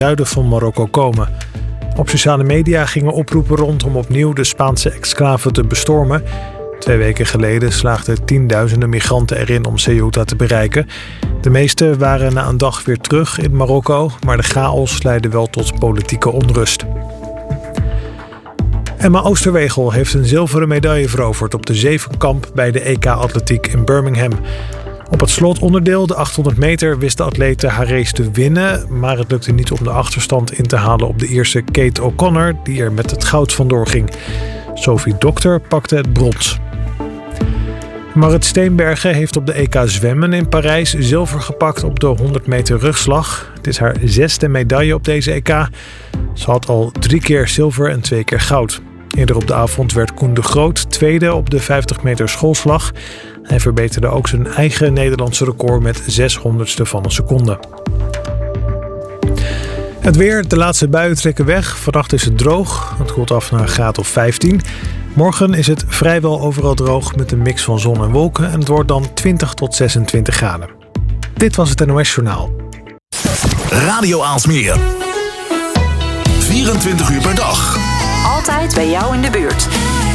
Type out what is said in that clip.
zuiden van Marokko komen. Op sociale media gingen oproepen rond om opnieuw de Spaanse exclave te bestormen. 2 weken geleden slaagden tienduizenden migranten erin om Ceuta te bereiken. De meeste waren na een dag weer terug in Marokko, maar de chaos leidde wel tot politieke onrust. Emma Oosterwegel heeft een zilveren medaille veroverd op de zevenkamp bij de EK-atletiek in Birmingham. Op het slotonderdeel, de 800 meter, wist de atlete haar race te winnen, maar het lukte niet om de achterstand in te halen op de Ierse Kate O'Connor, die er met het goud vandoor ging. Sophie Dokter pakte het brons. Marit Steenbergen heeft op de EK zwemmen in Parijs zilver gepakt op de 100 meter rugslag. Het is haar 6e medaille op deze EK. Ze had al 3 keer zilver en 2 keer goud. Eerder op de avond werd Koen de Groot tweede op de 50 meter schoolslag. Hij verbeterde ook zijn eigen Nederlandse record met 600ste van een seconde. Het weer, de laatste buien trekken weg. Vannacht is het droog. Het koelt af naar een graad of 15. Morgen is het vrijwel overal droog met een mix van zon en wolken. En het wordt dan 20 tot 26 graden. Dit was het NOS Journaal. Radio Aalsmeer. 24 uur per dag. Altijd bij jou in de buurt.